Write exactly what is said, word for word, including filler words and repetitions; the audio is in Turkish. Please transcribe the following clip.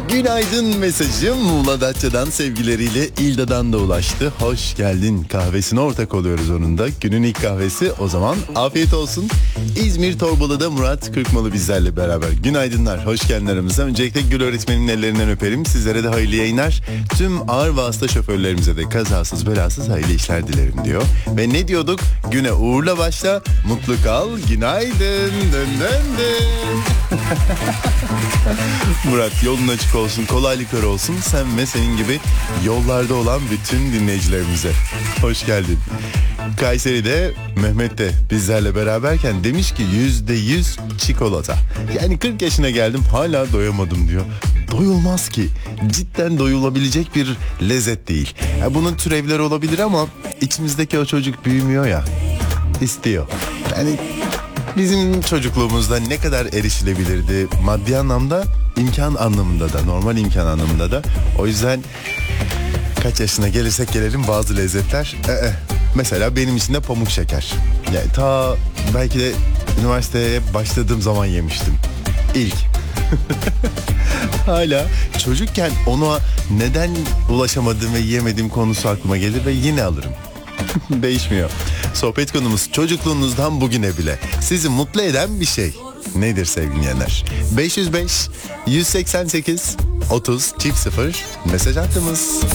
Günaydın mesajım Muğla Datça'dan sevgileriyle İlda'dan da ulaştı. Hoş geldin, kahvesine ortak oluyoruz onun da. Günün ilk kahvesi, o zaman afiyet olsun. İzmir Torbalı'da Murat Kırkmalı bizlerle beraber. Günaydınlar, hoş geldin aramıza. Öncelikle Gül öğretmenin ellerinden öperim. Sizlere de hayırlı yayınlar. Tüm ağır vasıta şoförlerimize de kazasız belasız hayırlı işler dilerim diyor. Ve ne diyorduk? Güne uğurla başla, mutlu kal, günaydın. Dön dön dön. Murat, yolun açık olsun, kolaylıklar olsun. Sen ve senin gibi yollarda olan bütün dinleyicilerimize hoş geldin. Kayseri'de Mehmet de bizlerle beraberken demiş ki yüzde yüz çikolata. Yani kırk yaşına geldim hala doyamadım diyor. Doyulmaz ki. Cidden doyulabilecek bir lezzet değil. Yani bunun türevleri olabilir ama içimizdeki o çocuk büyümüyor ya. İstiyor. Yani bizim çocukluğumuzda ne kadar erişilebilirdi maddi anlamda, imkan anlamında da, normal imkan anlamında da. O yüzden kaç yaşına gelirsek gelelim bazı lezzetler ee, mesela benim için de pamuk şeker. Yani ta belki de üniversiteye başladığım zaman yemiştim. İlk. Hala çocukken ona neden ulaşamadığım ve yiyemediğim konusu aklıma gelir ve yine alırım. Değişmiyor. Sohbet konumuz çocukluğunuzdan bugüne bile sizi mutlu eden bir şey nedir sevgili dinleyenler? beş yüz beş yüz seksen sekiz otuz çift sıfır mesaj hattımız.